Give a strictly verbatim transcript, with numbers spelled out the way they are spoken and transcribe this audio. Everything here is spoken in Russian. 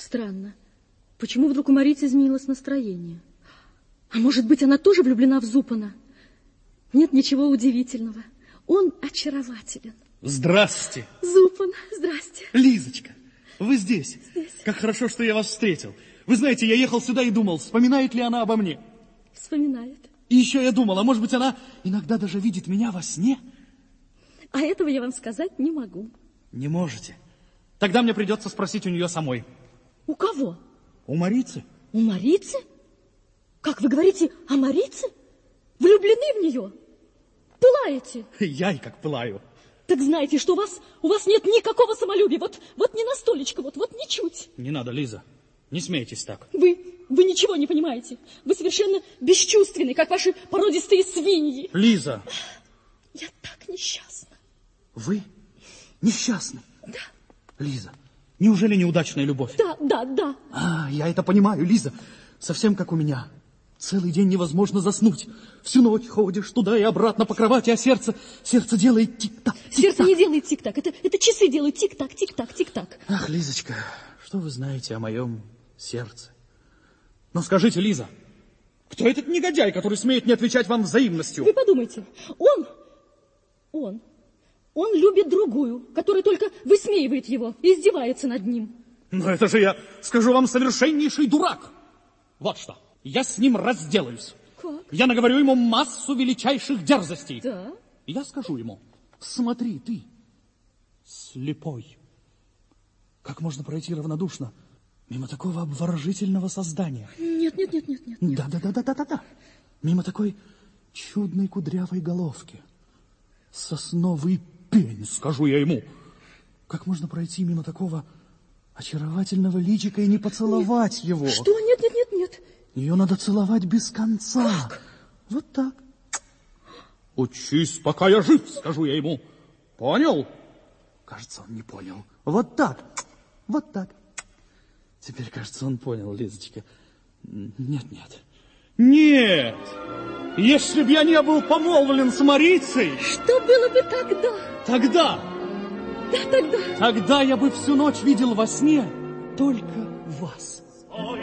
Странно. Почему вдруг у Марицы изменилось настроение? А может быть, она тоже влюблена в Зупана? Нет ничего удивительного. Он очарователен. Здрасте. Зупан, здрасте. Лизочка, вы здесь. Здесь. Как хорошо, что я вас встретил. Вы знаете, я ехал сюда и думал, вспоминает ли она обо мне. Вспоминает. И еще я думал, а может быть, она иногда даже видит меня во сне? А этого я вам сказать не могу. Не можете? Тогда мне придется спросить у нее самой. У кого? У Марицы. У Марицы? Как вы говорите о Марице? Влюблены в нее? Пылаете? Я и как пылаю. Так знаете, что у вас, у вас нет никакого самолюбия. Вот, вот не на столечко, вот, вот ничуть. Не надо, Лиза. Не смейтесь так. Вы, вы ничего не понимаете. Вы совершенно бесчувственны, как ваши породистые свиньи. Лиза. Я так несчастна. Вы несчастны? Да. Лиза, неужели неудачная любовь? Да, да, да. А, я это понимаю, Лиза. Совсем как у меня. Целый день невозможно заснуть. Всю ночь ходишь туда и обратно по кровати, а сердце, сердце делает тик-так, тик-так. Сердце не делает тик-так, это, это часы делают тик-так, тик-так, тик-так. Ах, Лизочка, что вы знаете о моем сердце? Ну скажите, Лиза, кто этот негодяй, который смеет не отвечать вам взаимностью? Вы подумайте, он, он, он любит другую, которая только высмеивает его и издевается над ним. Но это же я, скажу вам, совершеннейший дурак. Вот что. Я с ним разделаюсь. Как? Я наговорю ему массу величайших дерзостей. Да. Я скажу ему, смотри, ты, слепой, как можно пройти равнодушно мимо такого обворожительного создания? Нет, нет, нет, нет, нет. Да-да-да-да-да-да. Мимо такой чудной кудрявой головки. Сосновый пень, скажу я ему. Как можно пройти мимо такого очаровательного личика и не поцеловать нет. его? Что? Нет, нет, нет, нет. Ее надо целовать без конца. Как? Вот так. Учись, пока я жив, скажу я ему. Понял? Кажется, он не понял. Вот так. Вот так. Теперь, кажется, он понял, Лизочка. Нет, нет. Нет! Если б я не был помолвлен с Марицей... Что было бы тогда? Тогда... Да, тогда... Тогда я бы всю ночь видел во сне только вас.